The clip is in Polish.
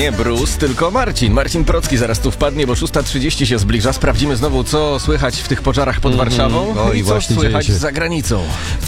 nie Bruce, tylko Marcin. Marcin Procki zaraz tu wpadnie, bo 6:30 się zbliża. Sprawdzimy znowu, co słychać w tych pożarach pod Warszawą Oj, i co właśnie słychać dzieje się. za granicą.